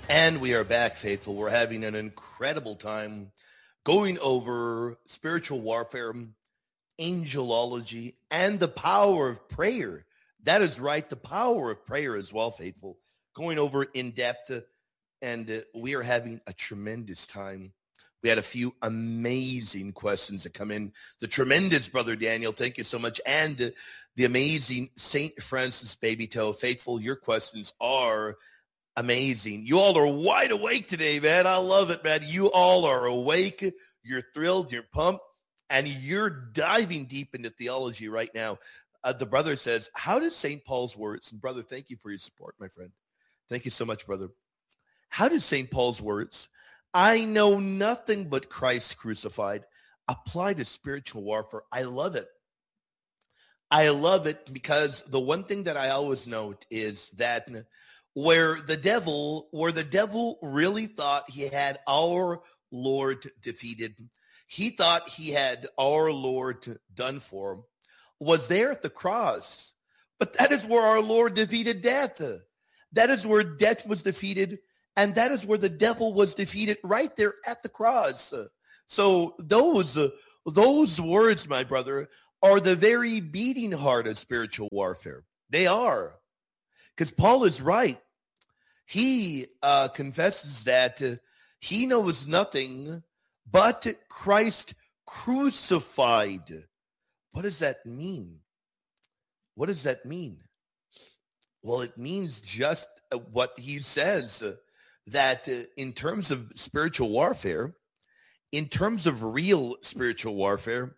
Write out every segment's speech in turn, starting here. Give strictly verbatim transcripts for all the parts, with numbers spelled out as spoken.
And we are back, faithful. We're having an incredible time going over spiritual warfare, angelology, and the power of prayer. That is right, the power of prayer as well, faithful. Going over in depth, uh, and uh, we are having a tremendous time. We had a few amazing questions that come in. The tremendous Brother Daniel, thank you so much. And uh, the amazing Saint Francis Baby Toe. Faithful, your questions are amazing. You all are wide awake today, man. I love it, man. You all are awake. You're thrilled. You're pumped. And you're diving deep into theology right now. Uh, the brother says, how does Saint Paul's words, and brother, thank you for your support, my friend. Thank you so much, brother. How does Saint Paul's words, I know nothing but Christ crucified, apply to spiritual warfare? I love it. I love it because the one thing that I always note is that where the devil, where the devil really thought he had our Lord defeated, he thought he had our Lord done for, was there at the cross. But that is where our Lord defeated death. That is where death was defeated, and that is where the devil was defeated, right there at the cross. So those, uh, those words, my brother, are the very beating heart of spiritual warfare. They are. Because Paul is right. He uh, confesses that uh, he knows nothing but Christ crucified. What does that mean? What does that mean? Well, it means just uh, what he says, uh, that uh, in terms of spiritual warfare, in terms of real spiritual warfare,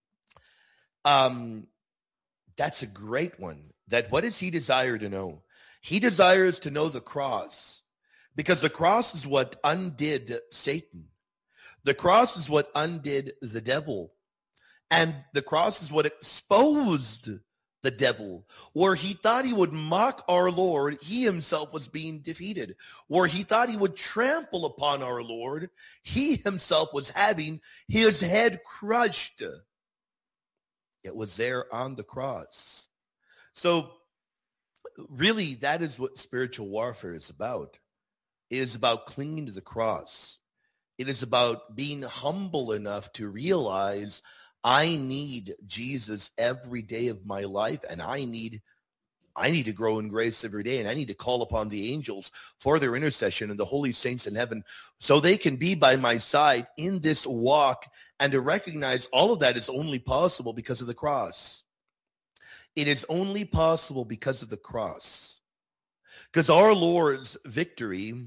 um, that's a great one. That what does he desire to know? He desires to know the cross, because the cross is what undid Satan. The cross is what undid the devil. And the cross is what exposed the devil. Where he thought he would mock our Lord, he himself was being defeated. Where he thought he would trample upon our Lord, he himself was having his head crushed. It was there on the cross. So really, that is what spiritual warfare is about. It is about clinging to the cross. It is about being humble enough to realize I need Jesus every day of my life, and I need I need to grow in grace every day, and I need to call upon the angels for their intercession and the holy saints in heaven so they can be by my side in this walk, and to recognize all of that is only possible because of the cross. It is only possible because of the cross. Because our Lord's victory,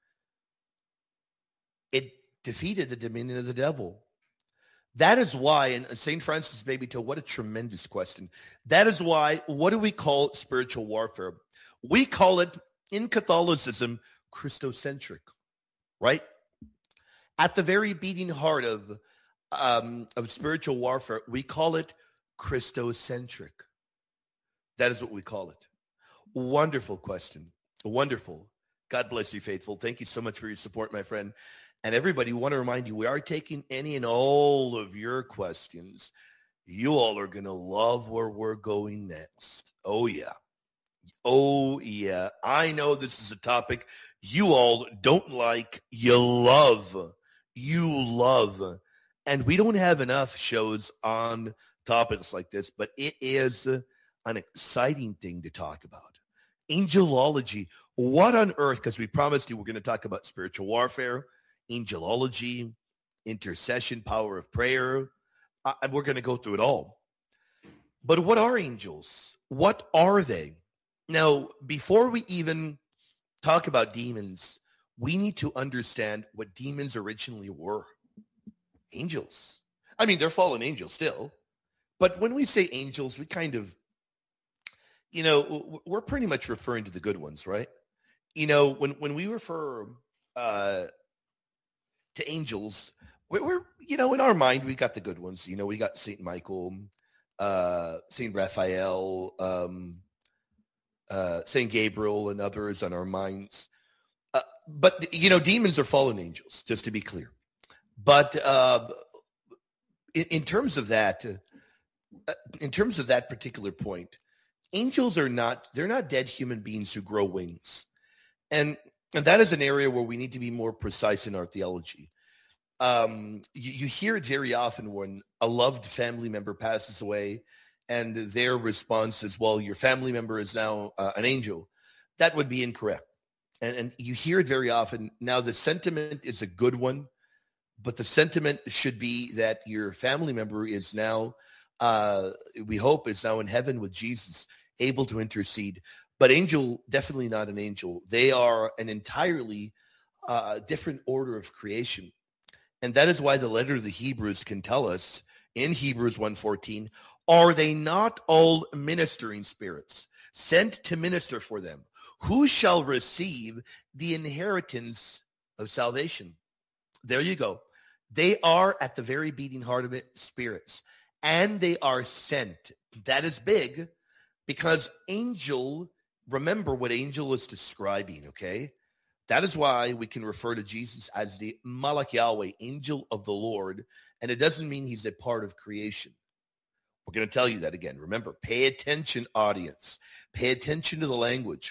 it defeated the dominion of the devil. That is why, and Saint Francis Baby Toe, what a tremendous question. That is why, what do we call spiritual warfare? We call it, in Catholicism, Christocentric, right? At the very beating heart of, um, of spiritual warfare, we call it Christocentric. That is what we call it. Wonderful question. Wonderful. God bless you, faithful. Thank you so much for your support, my friend. And everybody, we want to remind you, we are taking any and all of your questions. You all are going to love where we're going next. Oh, yeah. Oh, yeah. I know this is a topic you all don't like. You love. You love. And we don't have enough shows on topics like this, but it is an exciting thing to talk about. Angelology. What on earth? Because we promised you we're going to talk about spiritual warfare, angelology, intercession, power of prayer. Uh, and we're going to go through it all. But what are angels? What are they? Now, before we even talk about demons, we need to understand what demons originally were. Angels. I mean, they're fallen angels still. But when we say angels, we kind of, you know, we're pretty much referring to the good ones, right? You know, when, when we refer uh, to angels, we're, we're, you know, in our mind, we got the good ones. You know, we got Saint Michael, uh, Saint Raphael, um, uh, Saint Gabriel, and others on our minds. Uh, but, you know, demons are fallen angels, just to be clear. But uh, in, in terms of that, uh, in terms of that particular point, angels are not, they're not dead human beings who grow wings. And And that is an area where we need to be more precise in our theology. Um, you, you hear it very often when a loved family member passes away and their response is, well, your family member is now uh, an angel. That would be incorrect. And, and you hear it very often. Now, the sentiment is a good one, but the sentiment should be that your family member is now, uh, we hope, is now in heaven with Jesus, able to intercede. But angel, definitely not an angel. They are an entirely uh, different order of creation. And that is why the letter of the Hebrews can tell us in Hebrews one fourteen, are they not all ministering spirits sent to minister for them? Who shall receive the inheritance of salvation? There you go. They are at the very beating heart of it, spirits, and they are sent. That is big because angel, remember what angel is describing, okay? That is why we can refer to Jesus as the Malach Yahweh, angel of the Lord, and it doesn't mean he's a part of creation. We're going to tell you that again. Remember, pay attention, audience. Pay attention to the language.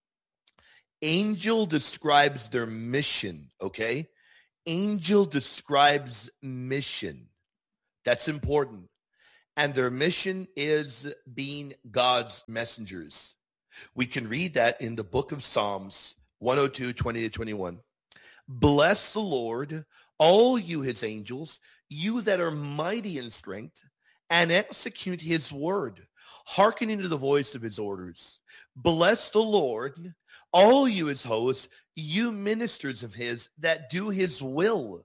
Angel describes their mission, okay? Angel describes mission. That's important. And their mission is being God's messengers. We can read that in the book of Psalms one oh two, twenty to twenty-one. Bless the Lord, all you his angels, you that are mighty in strength, and execute his word, hearkening to the voice of his orders. Bless the Lord, all you his hosts, you ministers of his that do his will.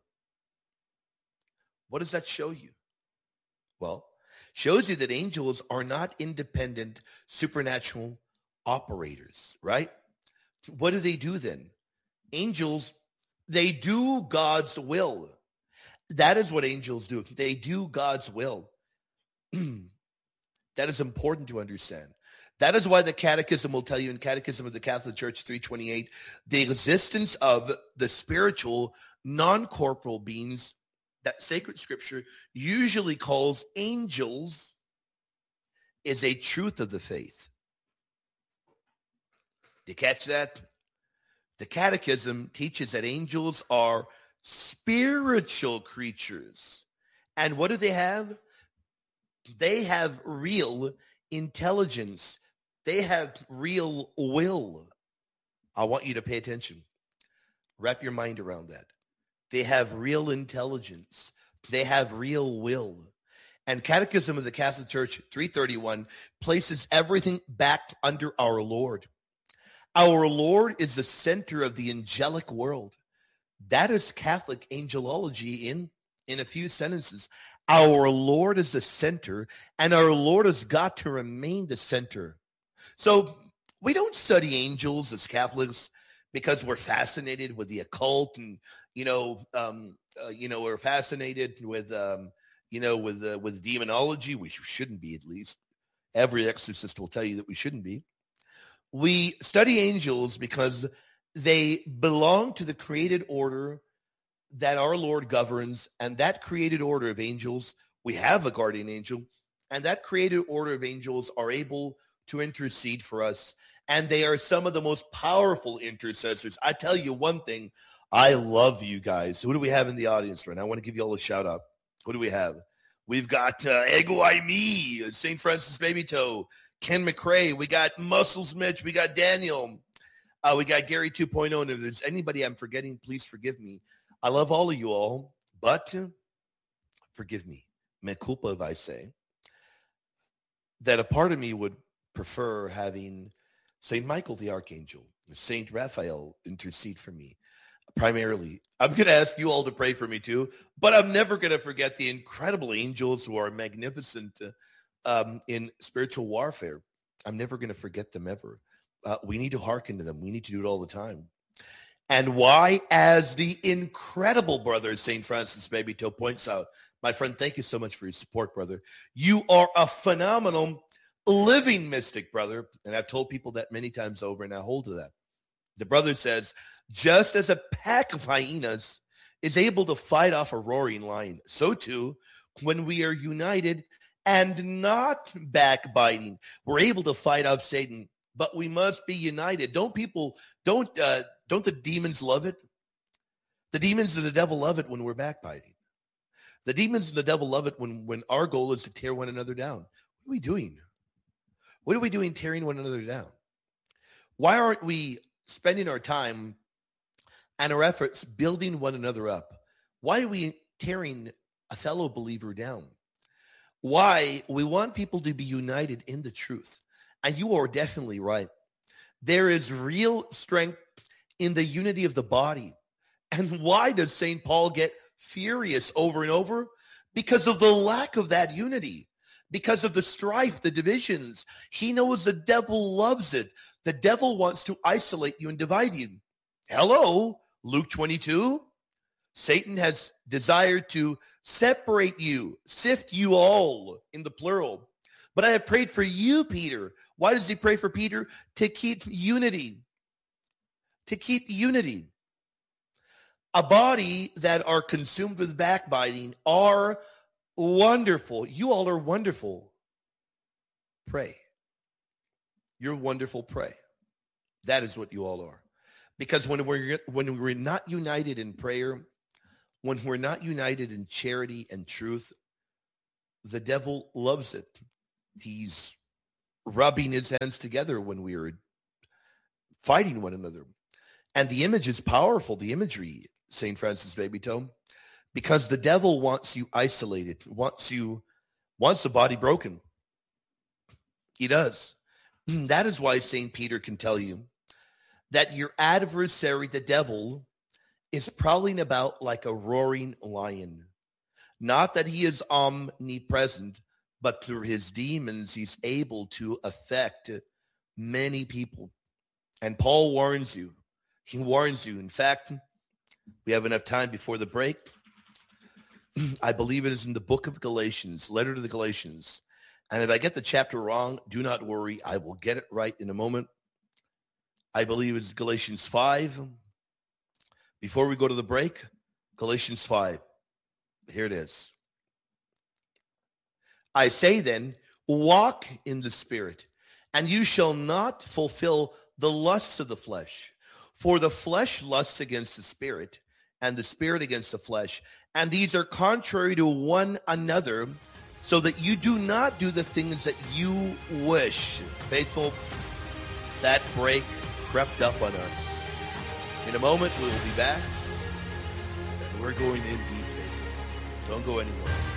What does that show you? Well, shows you that angels are not independent supernatural operators, right? What do they do then? Angels, they do God's will. That is what angels do. They do God's will. That is important to understand. That is why the Catechism will tell you in Catechism of the Catholic Church three twenty-eight, the existence of the spiritual, non-corporal beings that sacred scripture usually calls angels is a truth of the faith. You catch that? The Catechism teaches that angels are spiritual creatures. And what do they have? They have real intelligence. They have real will. I want you to pay attention. Wrap your mind around that. They have real intelligence. They have real will. And Catechism of the Catholic Church three thirty-one places everything back under our Lord. Our Lord is the center of the angelic world. That is Catholic angelology in, in a few sentences. Our Lord is the center, and our Lord has got to remain the center. So we don't study angels as Catholics because we're fascinated with the occult, and you know, um, uh, you know, we're fascinated with, um, you know, with uh, with demonology. We shouldn't be, at least. Every exorcist will tell you that we shouldn't be. We study angels because they belong to the created order that our Lord governs, and that created order of angels, we have a guardian angel, and that created order of angels are able to intercede for us, and they are some of the most powerful intercessors. I tell you one thing, I love you guys. Who do we have in the audience right now? I want to give you all a shout out. What do we have? We've got uh, Ego I Me, Saint Francis Baby Toe, Ken McRae, we got Muscles Mitch, we got Daniel, uh, we got Gary two point oh, and if there's anybody I'm forgetting, please forgive me. I love all of you all, but forgive me, me culpa if I say that a part of me would prefer having Saint Michael the Archangel, or Saint Raphael intercede for me. Primarily, I'm going to ask you all to pray for me too, but I'm never going to forget the incredible angels who are magnificent um, in spiritual warfare. I'm never going to forget them ever. Uh, we need to hearken to them. We need to do it all the time. And why, as the incredible brother Saint Francis Baby Toe points out, my friend, thank you so much for your support, brother. You are a phenomenal living mystic, brother. And I've told people that many times over, and I hold to that. The brother says, just as a pack of hyenas is able to fight off a roaring lion, so too, when we are united and not backbiting, we're able to fight off Satan. but we must be united. Don't people, don't, uh, don't the demons love it? The demons and the devil love it when we're backbiting. The demons and the devil love it when, when our goal is to tear one another down. What are we doing? What are we doing tearing one another down? Why aren't we spending our time and our efforts building one another up? Why are we tearing a fellow believer down? Why? We want people to be united in the truth. And you are definitely right. There is real strength in the unity of the body. And why does Saint Paul get furious over and over? Because of the lack of that unity. Because of the strife, the divisions. He knows the devil loves it. The devil wants to isolate you and divide you. Hello, Luke twenty-two. Satan has desired to separate you, sift you all in the plural. But I have prayed for you, Peter. Why does he pray for Peter? To keep unity. To keep unity. A body that are consumed with backbiting are wonderful. You all are wonderful. Pray. You're wonderful. Pray. That is what you all are. Because when we're when we're not united in prayer, when we're not united in charity and truth, the devil loves it. He's rubbing his hands together when we are fighting one another. And the image is powerful, the imagery, Saint Francis Babytone, because the devil wants you isolated, wants you, wants the body broken. He does. That is why Saint Peter can tell you that your adversary, the devil, is prowling about like a roaring lion. Not that he is omnipresent, but through his demons, he's able to affect many people. And Paul warns you. He warns you. In fact, we have enough time before the break. I believe it is in the book of Galatians, letter to the Galatians. And if I get the chapter wrong, do not worry. I will get it right in a moment. I believe it's Galatians five. Before we go to the break, Galatians five. Here it is. I say then, walk in the Spirit, and you shall not fulfill the lusts of the flesh. For the flesh lusts against the Spirit, and the Spirit against the flesh. And these are contrary to one another, so that you do not do the things that you wish. Faithful, that break crept up on us. In a moment, we will be back, and we're going in deep. Don't go anywhere.